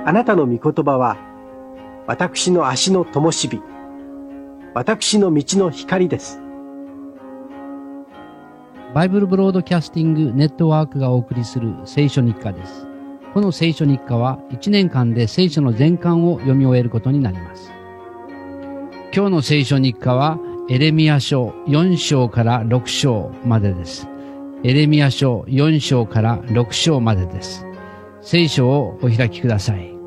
あなたの御言葉は、私の足の灯火、私の道の光です。 バイブルブロードキャスティングネットワークがお送りする聖書日課です。この聖書日課は1年間で聖書の全巻を読み終えることになります。今日の聖書日課はエレミヤ書4章から6章までです。エレミヤ書4章から6章までです。聖書をお開きください。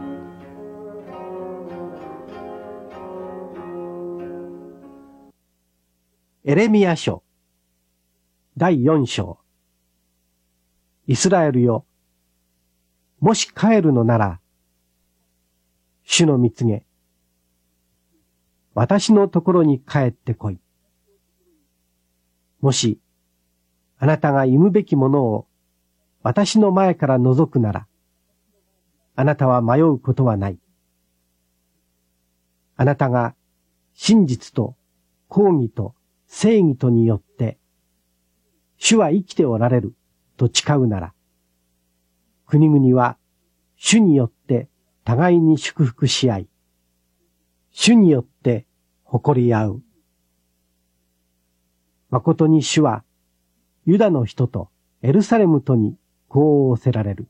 エレミヤ書第4章。イスラエルよ、もし帰るのなら、主の蜜げ、私のところに帰ってこい。もし、あなたが忌むべきものを私の前から除くなら、あなたは迷うことはない。あなたが真実と公義と正義とによって、主は生きておられると誓うなら、国々は主によって互いに祝福し合い、主によって誇り合う。誠に主はユダの人とエルサレムとにこう仰せられる。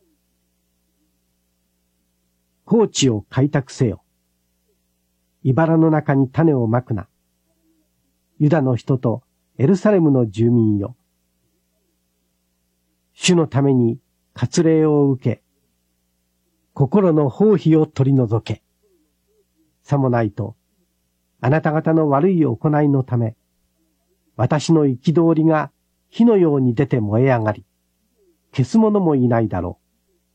高地を開拓せよ。茨の中に種をまくな。ユダの人とエルサレムの住民よ。主のために割礼を受け、心の放棄を取り除け。さもないと、あなた方の悪い行いのため、私の憤りが火のように出て燃え上がり、消す者もいないだろ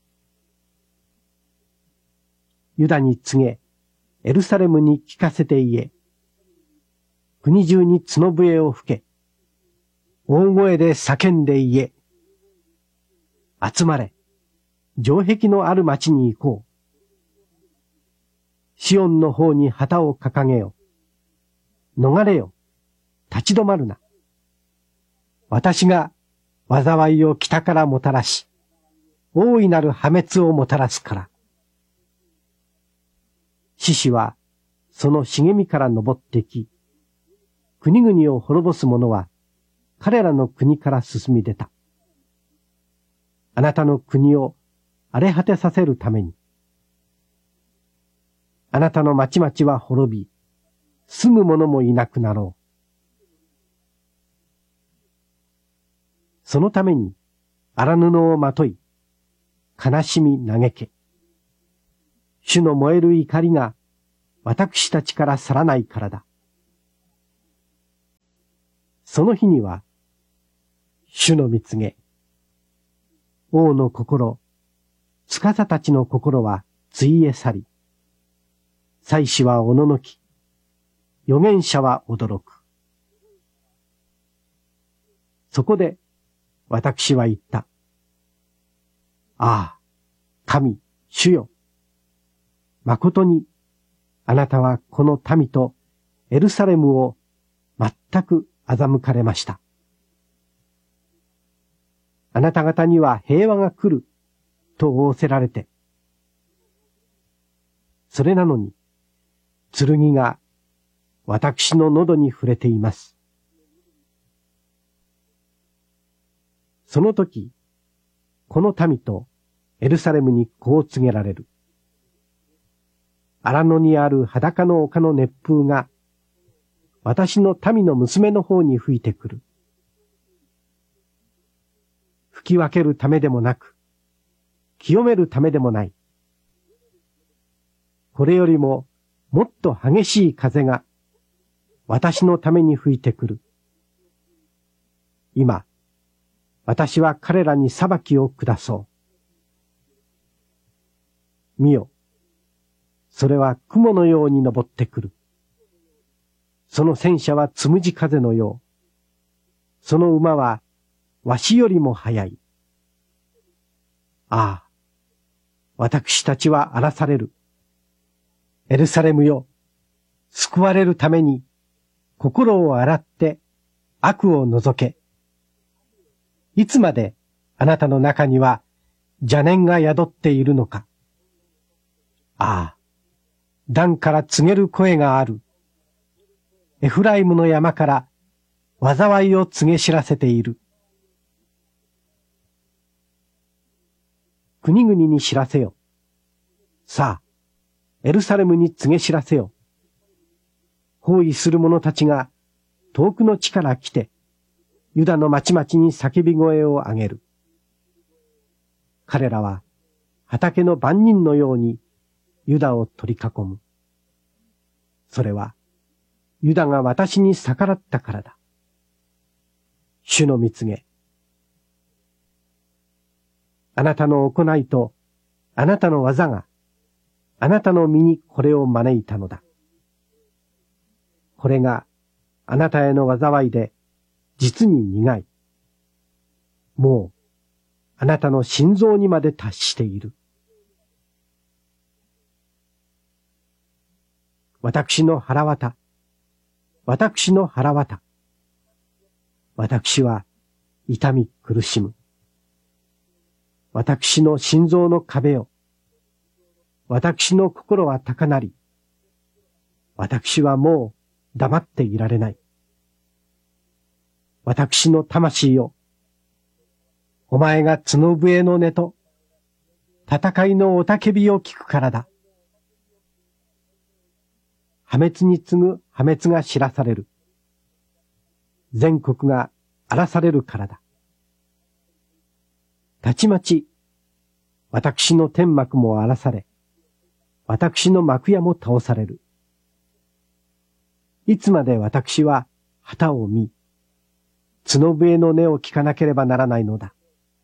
う。ユダに告げ、エルサレムに聞かせて言え。国中に角笛を吹け。大声で叫んで言え。集まれ。城壁のある町に行こう。シオンの方に旗を掲げよ。逃れよ。立ち止まるな。私が災いを北からもたらし、大いなる破滅をもたらすから。獅子はその茂みから登ってき、国々を滅ぼす者は彼らの国から進み出た。あなたの国を荒れ果てさせるために。あなたの町々は滅び、住む者もいなくなろう。そのために荒布をまとい、悲しみ嘆け。主の燃える怒りが私たちから去らないからだ。その日には、主の蜜げ、王の心、司たちの心はついえ去り、祭司はおののき、預言者は驚く。そこで私は言った。ああ、神、主よ。誠にあなたはこの民とエルサレムを全く欺かれました。あなた方には平和が来ると仰せられて、それなのに剣が私の喉に触れています。その時、この民とエルサレムにこう告げられる。荒野にある裸の丘の熱風が私の民の娘の方に吹いてくる。吹き分けるためでもなく、清めるためでもない。これよりももっと激しい風が私のために吹いてくる。今、私は彼らに裁きを下そう。見よ、それは雲のように登ってくる。その戦車はつむじ風のよう。その馬はわしよりも速い。ああ、私たちは荒らされる。エルサレムよ、救われるために心を洗って悪を除け。いつまであなたの中には邪念が宿っているのか。 ああ、ダンから告げる声がある。エフライムの山から災いを告げ知らせている。国々に知らせよ。さあ、エルサレムに告げ知らせよ。包囲する者たちが遠くの地から来て、ユダの町々に叫び声を上げる。彼らは畑の番人のようにユダを取り囲む。それはユダが私に逆らったからだ。主の御告げ。あなたの行いとあなたの技があなたの身にこれを招いたのだ。これがあなたへの災いで実に苦い。もうあなたの心臓にまで達している。私の腹渡。私の腹渡。私は痛み苦しむ。私の心臓の壁よ。私の心は高鳴り。私はもう黙っていられない。私の魂よ。お前が角笛の音と戦いの雄たけびを聞くからだ。破滅に次ぐ破滅が知らされる。全国が荒らされるからだ。たちまち、私の天幕も荒らされ、私の幕屋も倒される。いつまで私は旗を見、角笛の音を聞かなければならないのだ。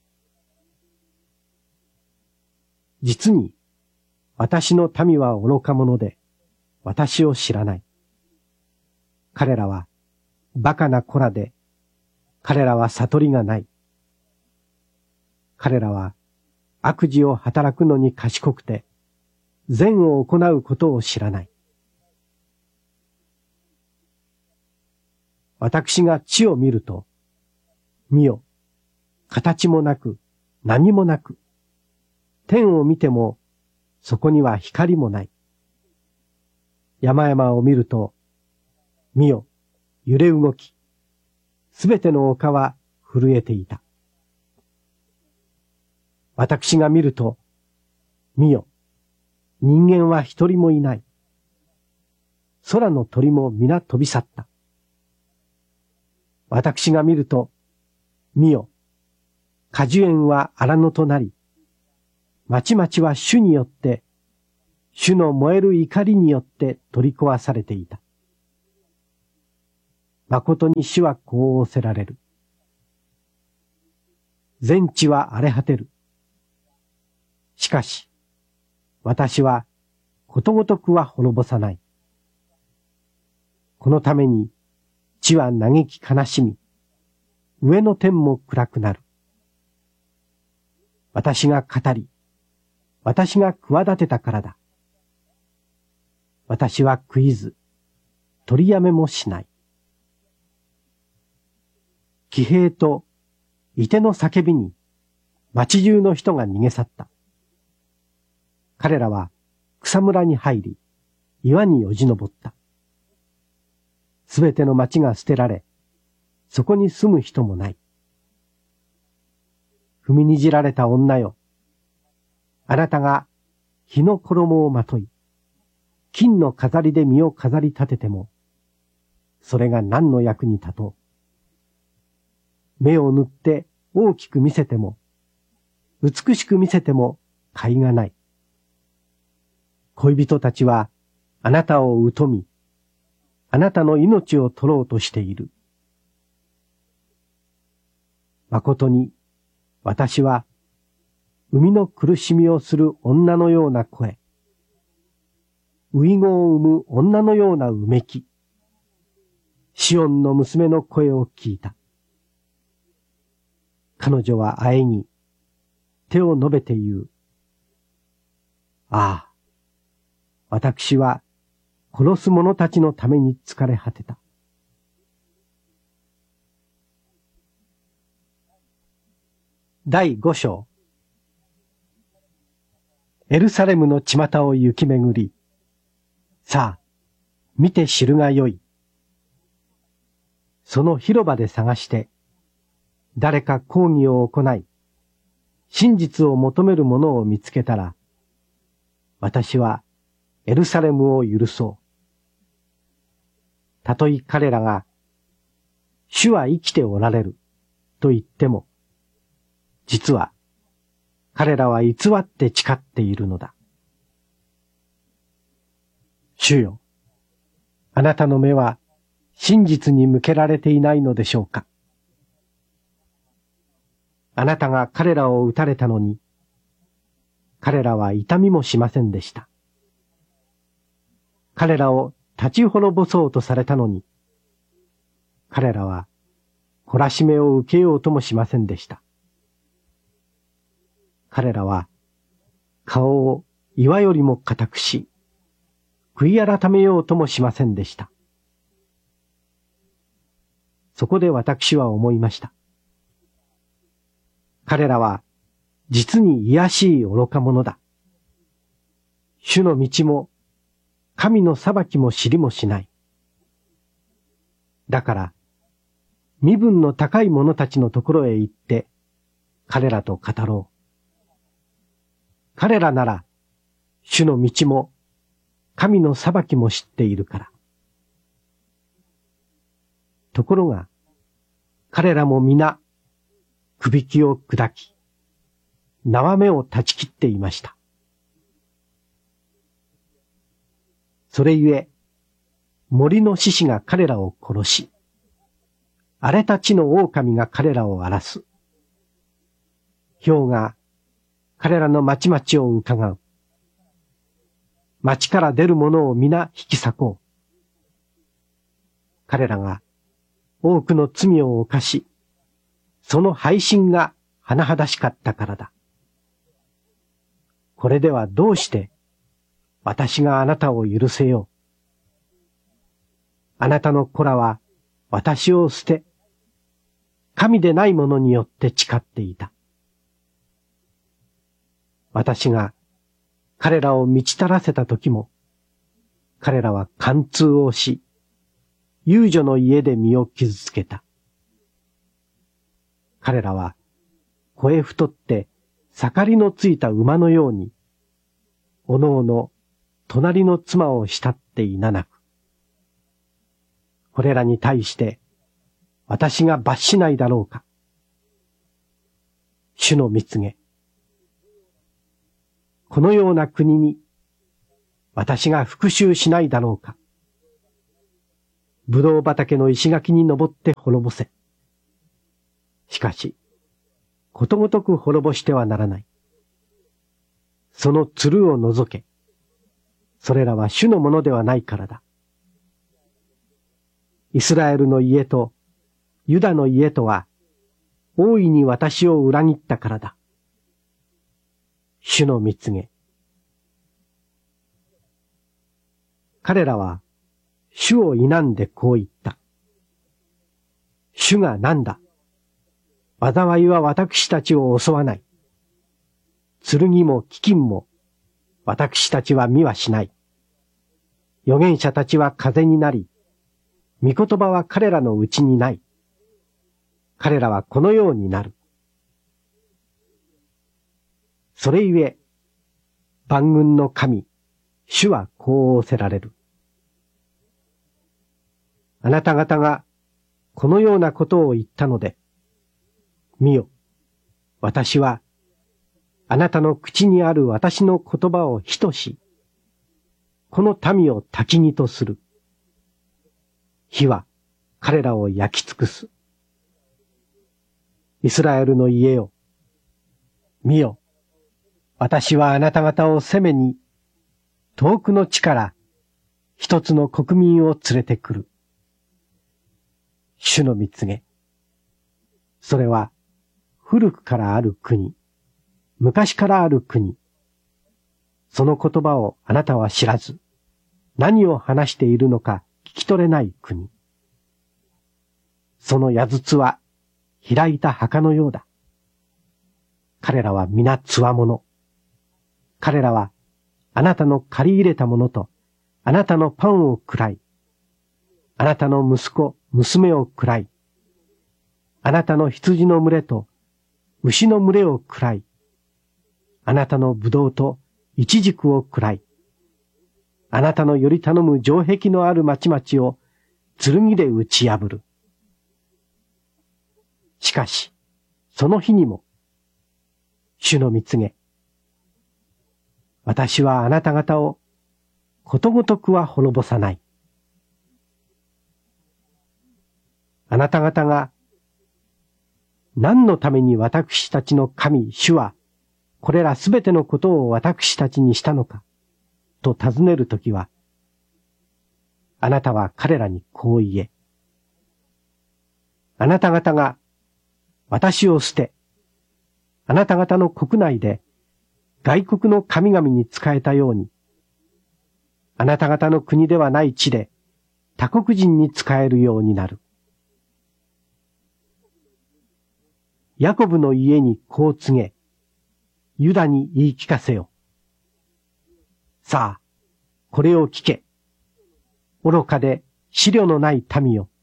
実に、私の民は愚か者で、私を知らない。彼らは、馬鹿な子らで、彼らは悟りがない。彼らは、悪事を働くのに賢くて、善を行うことを知らない。私が地を見ると、見よ、形もなく、何もなく、天を見ても、そこには光もない。山々を見ると、見よ、揺れ動き、すべての丘は震えていた。私が見ると、見よ、人間は一人もいない。空の鳥も皆飛び去った。私が見ると、見よ、果樹園は荒野となり、町々は主によって、主の燃える怒りによって取り壊されていた。誠に主はこう仰せられる。全地は荒れ果てる。しかし、私はことごとくは滅ぼさない。このために地は嘆き悲しみ、上の天も暗くなる。私が語り、私が企てたからだ。私は悔いず、取りやめもしない。騎兵と射手の叫びに町中の人が逃げ去った。彼らは草むらに入り、岩によじ登った。すべての町が捨てられ、そこに住む人もない。踏みにじられた女よ。あなたが火の衣をまとい、金の飾りで身を飾り立てても、それが何の役に立とう。目を塗って大きく見せても、美しく見せても甲斐がない。恋人たちはあなたを疎み、あなたの命を取ろうとしている。誠に私は生みの苦しみをする女のような声、遺語を生む女のようなうめき、シオンの娘の声を聞いた。彼女はあえぎ、手を伸べて言う。ああ、私は殺す者たちのために疲れ果てた。第5章。 エルサレムの巷を行き巡り、さあ、見て知るがよい。その広場で探して、誰か講義を行い、真実を求める者を見つけたら、私はエルサレムを許そう。たとえ彼らが、主は生きておられる、と言っても、実は、彼らは偽って誓っているのだ。主よ、あなたの目は真実に向けられていないのでしょうか。あなたが彼らを撃たれたのに、彼らは痛みもしませんでした。彼らを立ち滅ぼそうとされたのに、彼らは懲らしめを受けようともしませんでした。彼らは顔を岩よりも固くし、悔い改めようともしませんでした。そこで私は思いました。彼らは実に卑しい愚か者だ。主の道も神の裁きも知りもしない。だから、身分の高い者たちのところへ行って、彼らと語ろう。彼らなら、主の道も、神の裁きも知っているから。ところが、彼らも皆、くびきを砕き、縄目を断ち切っていました。それゆえ、森の獅子が彼らを殺し、荒れた地の狼が彼らを荒らす。豹が彼らの町々を伺う。町から出る者を皆引き裂こう。彼らが多くの罪を犯し、その背信が甚だしかったからだ。これではどうして私があなたを許せよう。あなたの子らは私を捨て、神でない者によって誓っていた。私が彼らを満ち足らせた時も、彼らは貫通をし、遊女の家で身を傷つけた。彼らは肥え太って盛りのついた馬のように、おのおの隣の妻を慕っていななく。これらに対して私が罰しないだろうか。主の蜜げ。このような国に私が復讐しないだろうか。ぶどう畑の石垣に登って滅ぼせ。しかし、ことごとく滅ぼしてはならない。その蔓を除け。それらは主のものではないからだ。イスラエルの家とユダの家とは大いに私を裏切ったからだ。主の蜜げ。彼らは主を否んでこう言った。主が何だ。災いは私たちを襲わない。剣も飢饉も私たちは見はしない。預言者たちは風になり、御言葉は彼らのうちにない。彼らはこのようになる。それゆえ、万軍の神、主はこう仰せられる。あなた方がこのようなことを言ったので、見よ、私はあなたの口にある私の言葉を火とし、この民を焚きにとする。火は彼らを焼き尽くす。イスラエルの家よ、見よ、私はあなた方を攻めに、遠くの地から一つの国民を連れてくる。主の蜜げ。それは古くからある国、昔からある国。その言葉をあなたは知らず、何を話しているのか聞き取れない国。その矢筒は開いた墓のようだ。彼らは皆強者。 彼らはあなたの借り入れたものとあなたのパンを喰らい、あなたの息子、娘を喰らい、あなたの羊の群れと牛の群れを喰らい、あなたのブドウとイチジクを喰らい、あなたのより頼む城壁のある町々を剣で打ち破る。しかし、その日にも、主の蜜げ、私はあなた方をことごとくは滅ぼさない。あなた方が何のために私たちの神、主はこれらすべてのことを私たちにしたのかと尋ねるときは、あなたは彼らにこう言え。あなた方が私を捨て、あなた方の国内で外国の神々に仕えたように、あなた方の国ではない地で他国人に仕えるようになる。ヤコブの家にこう告げ、ユダに言い聞かせよ。さあ、これを聞け。愚かで思慮のない民よ。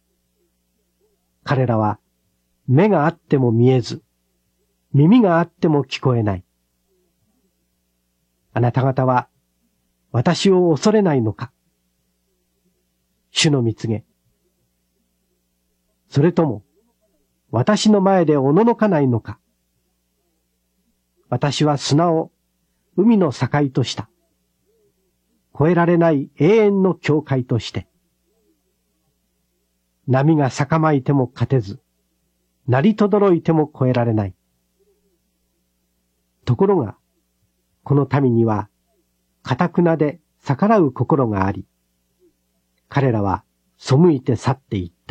彼らは目があっても見えず、耳があっても聞こえない。あなた方は私を恐れないのか。主の蜜げ。それとも私の前でおののかないのか。私は砂を海の境とした。越えられない永遠の境界として。波が逆まいても勝てず、鳴りとどろいても越えられない。ところが、この民には、堅なで逆らう心があり、彼らは背いて去っていった。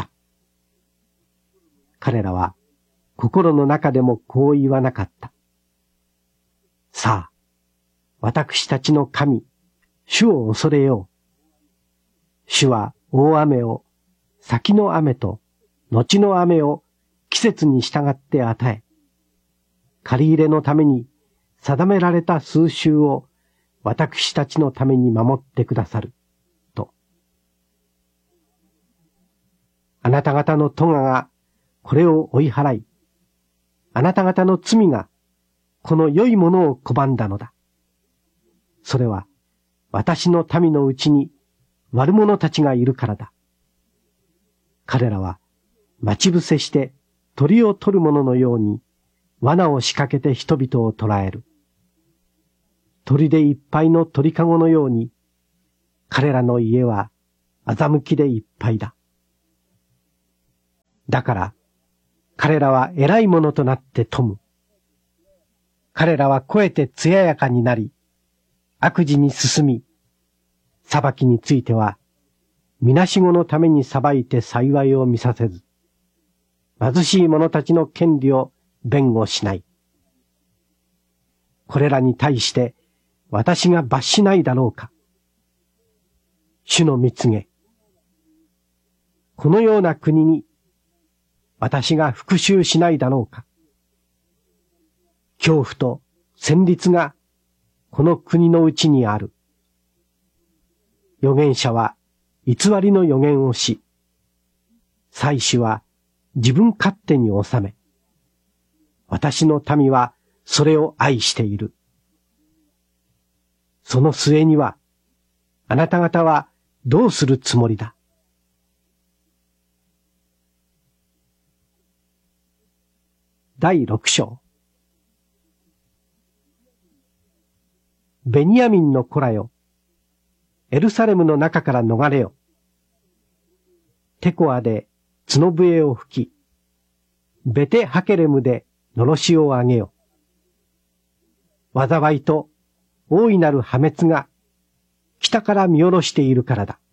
彼らは心の中でもこう言わなかった。さあ、私たちの神、主を恐れよう。主は大雨を、先の雨と後の雨を季節に従って与え、借り入れのために定められた数週を私たちのために守ってくださる、と。あなた方の咎がこれを追い払い、あなた方の罪がこの良いものを拒んだのだ。それは私の民のうちに悪者たちがいるからだ。彼らは待ち伏せして鳥を取る者のように罠を仕掛けて人々を捕らえる。鳥でいっぱいの鳥かごのように彼らの家は欺きでいっぱいだ。だから彼らは偉い者となって富む。彼らは肥えて艶やかになり、悪事に進み、裁きについては、みなしごのために裁いて幸いを見させず、貧しい者たちの権利を弁護しない。これらに対して私が罰しないだろうか。主の蜜げ。このような国に私が復讐しないだろうか。恐怖と戦慄がこの国のうちにある。預言者は偽りの預言をし、祭司は自分勝手に収め、私の民はそれを愛している。その末には、あなた方はどうするつもりだ。第6章。ベニヤミンの子らよ、エルサレムの中から逃れよ。テコアで角笛を吹き、ベテハケレムでのろしを上げよ。災いと大いなる破滅が北から見下ろしているからだ。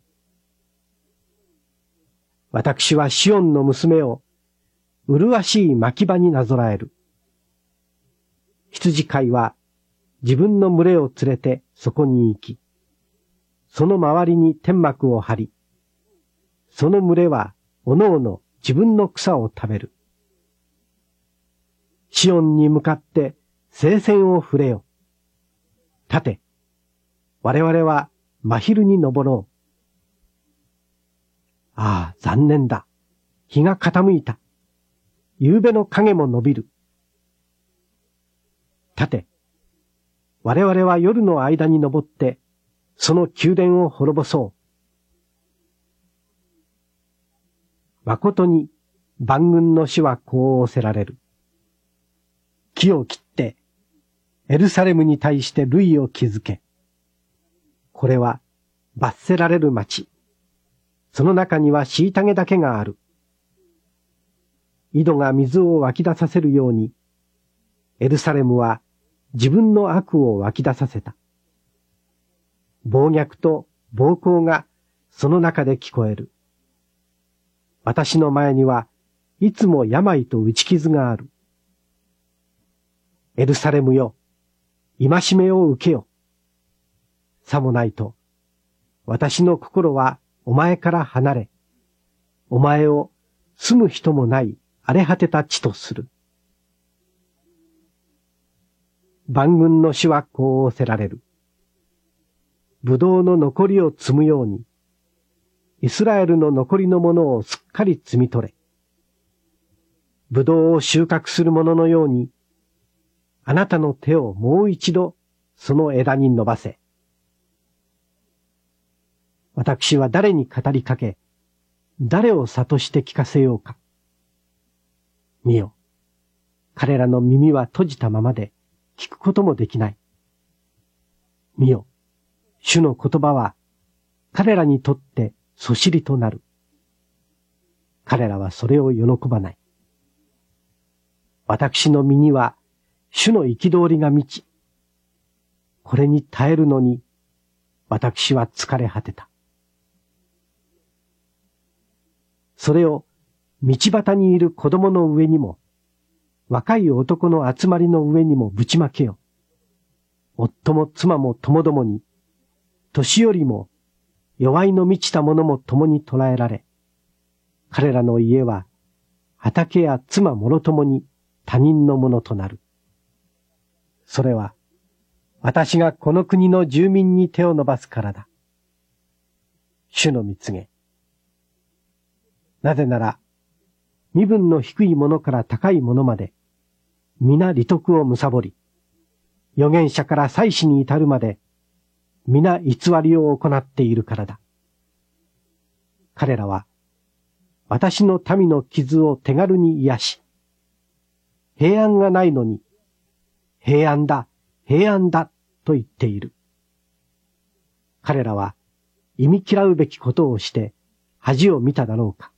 私はシオンの娘を麗しい牧場になぞらえる。羊飼いは自分の群れを連れてそこに行き、その周りに天幕を張り、その群れはおのおの自分の草を食べる。シオンに向かって聖戦を触れよ。 立て、我々は真昼に登ろう。ああ、残念だ。日が傾いた。夕べの影も伸びる。立て、我々は夜の間に登って、その宮殿を滅ぼそう。誠に万軍の主はこう仰せられる。木を切って、エルサレムに対して塁を築け。これは罰せられる町。その中には虐げだけがある。井戸が水を湧き出させるように、エルサレムは自分の悪を湧き出させた。暴虐と暴行がその中で聞こえる。私の前にはいつも病と打ち傷がある。エルサレムよ、戒めを受けよ。さもないと、私の心はお前から離れ、お前を住む人もない荒れ果てた地とする。万軍の主はこう仰せられる。ブドウの残りを摘むように、イスラエルの残りのものをすっかり摘み取れ。ブドウを収穫するもののように、あなたの手をもう一度その枝に伸ばせ。私は誰に語りかけ、誰を諭して聞かせようか。見よ、彼らの耳は閉じたままで聞くこともできない。見よ、主の言葉は彼らにとってそしりとなる。彼らはそれを喜ばない。私の身には主の憤りが満ち、これに耐えるのに私は疲れ果てた。それを道端にいる子供の上にも、若い男の集まりの上にもぶちまけよ。夫も妻も共々に、年寄りも弱いの満ちた者も共に捕らえられ、彼らの家は畑や妻もろともに他人のものとなる。それは私がこの国の住民に手を伸ばすからだ。主の蜜げ。なぜなら、身分の低いものから高いものまで、皆利得を貪り、預言者から祭司に至るまで、皆偽りを行っているからだ。彼らは、私の民の傷を手軽に癒し、平安がないのに、平安だ、平安だ、と言っている。彼らは、忌み嫌うべきことをして、恥を見ただろうか。